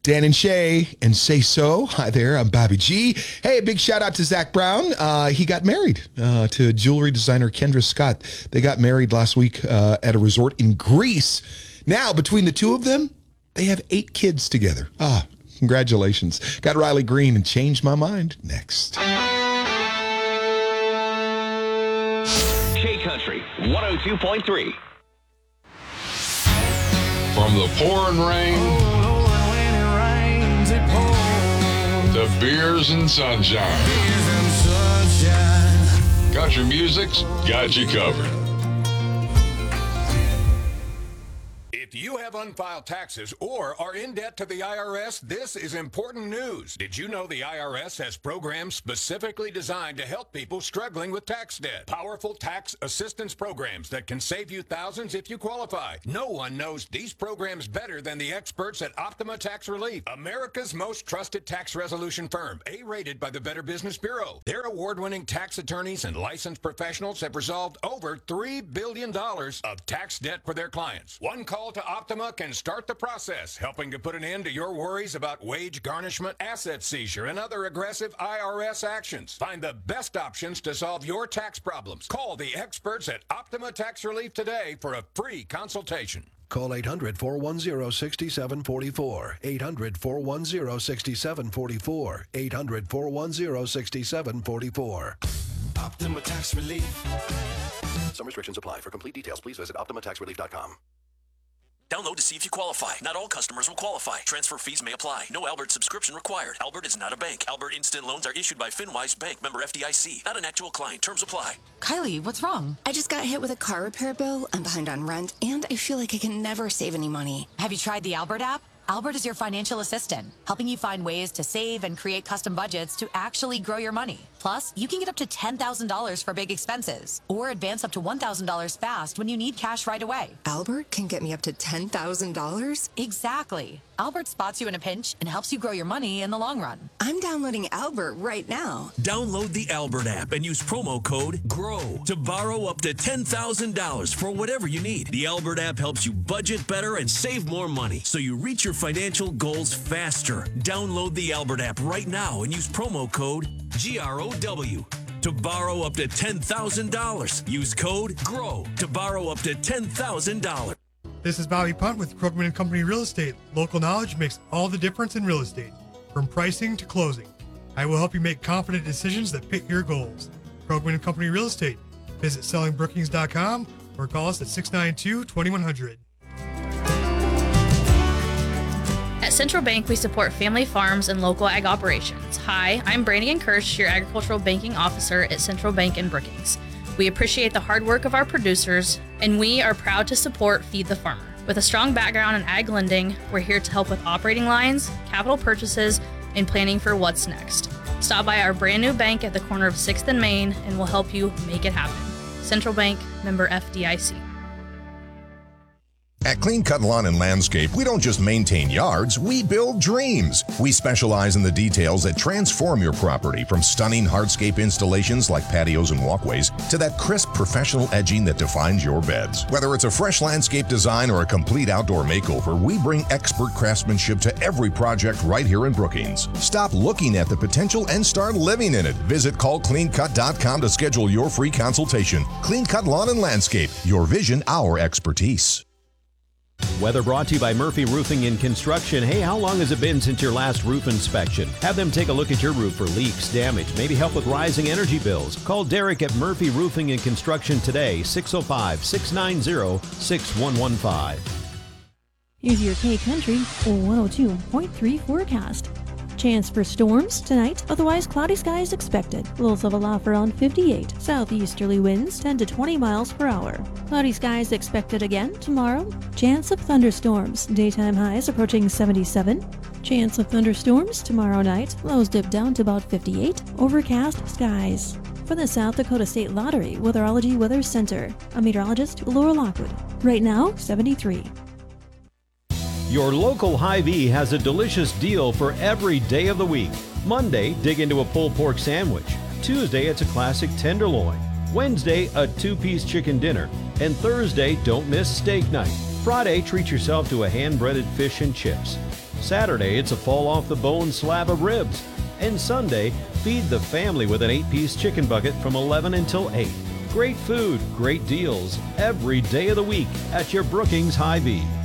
Dan and Shay and Say So. Hi there, I'm Bobby G. Hey, a big shout out to Zach Brown. He got married to jewelry designer Kendra Scott. They got married last week at a resort in Greece. Now, between the two of them, they have 8 kids together. Congratulations. Got Riley Green and Changed My Mind next. K Country 102.3. From the pouring rain to beers and sunshine. Country music's got you covered. If you have unfiled taxes or are in debt to the IRS, this is important news. Did you know the IRS has programs specifically designed to help people struggling with tax debt? Powerful tax assistance programs that can save you thousands if you qualify. No one knows these programs better than the experts at Optima Tax Relief, America's most trusted tax resolution firm, A-rated by the Better Business Bureau. Their award-winning tax attorneys and licensed professionals have resolved over $3 billion of tax debt for their clients. One call to Optima can start the process, helping to put an end to your worries about wage garnishment, asset seizure, and other aggressive IRS actions. Find the best options to solve your tax problems. Call the experts at Optima Tax Relief today for a free consultation. Call 800-410-6744. 800-410-6744. 800-410-6744. Optima Tax Relief. Some restrictions apply. For complete details, please visit OptimaTaxRelief.com. Download to see if you qualify. Not all customers will qualify. Transfer fees may apply. No Albert subscription required. Albert is not a bank. Albert Instant Loans are issued by FinWise Bank, member FDIC. Not an actual client. Terms apply. Kylie, what's wrong? I just got hit with a car repair bill. I'm behind on rent, and I feel like I can never save any money. Have you tried the Albert app? Albert is your financial assistant, helping you find ways to save and create custom budgets to actually grow your money. Plus, you can get up to $10,000 for big expenses or advance up to $1,000 fast when you need cash right away. Albert can get me up to $10,000? Exactly. Albert spots you in a pinch and helps you grow your money in the long run. I'm downloading Albert right now. Download the Albert app and use promo code GROW to borrow up to $10,000 for whatever you need. The Albert app helps you budget better and save more money so you reach your financial goals faster. Download the Albert app right now and use promo code GROW to borrow up to $10,000. Use code GROW to borrow up to $10,000. This is Bobby Punt with Krogman & Company Real Estate. Local knowledge makes all the difference in real estate, from pricing to closing. I will help you make confident decisions that fit your goals. Krogman & Company Real Estate. Visit sellingbrookings.com or call us at 692-2100. At Central Bank, we support family farms and local ag operations. Hi, I'm Brandon Kirsch, your agricultural banking officer at Central Bank in Brookings. We appreciate the hard work of our producers, and we are proud to support Feed the Farmer. With a strong background in ag lending, we're here to help with operating lines, capital purchases, and planning for what's next. Stop by our brand new bank at the corner of 6th and Main, and we'll help you make it happen. Central Bank, member FDIC. At Clean Cut Lawn and Landscape, we don't just maintain yards, we build dreams. We specialize in the details that transform your property, from stunning hardscape installations like patios and walkways to that crisp professional edging that defines your beds. Whether it's a fresh landscape design or a complete outdoor makeover, we bring expert craftsmanship to every project right here in Brookings. Stop looking at the potential and start living in it. Visit callcleancut.com to schedule your free consultation. Clean Cut Lawn and Landscape, your vision, our expertise. Weather brought to you by Murphy Roofing and Construction. Hey, how long has it been since your last roof inspection? Have them take a look at your roof for leaks, damage, maybe help with rising energy bills. Call Derek at Murphy Roofing and Construction today, 605-690-6115. Here's your K Country 102.3 forecast. Chance for storms tonight, otherwise cloudy skies expected. Lows of a low around 58. Southeasterly winds 10 to 20 miles per hour. Cloudy skies expected again tomorrow. Chance of thunderstorms. Daytime highs approaching 77. Chance of thunderstorms tomorrow night. Lows dip down to about 58. Overcast skies. For the South Dakota State Lottery Weatherology Weather Center, I'm meteorologist Laura Lockwood. Right now, 73. Your local Hy-Vee has a delicious deal for every day of the week. Monday, dig into a pulled pork sandwich. Tuesday, it's a classic tenderloin. Wednesday, a 2-piece chicken dinner. And Thursday, don't miss steak night. Friday, treat yourself to a hand-breaded fish and chips. Saturday, it's a fall off the bone slab of ribs. And Sunday, feed the family with an 8-piece chicken bucket from 11 until 8. Great food, great deals, every day of the week at your Brookings Hy-Vee.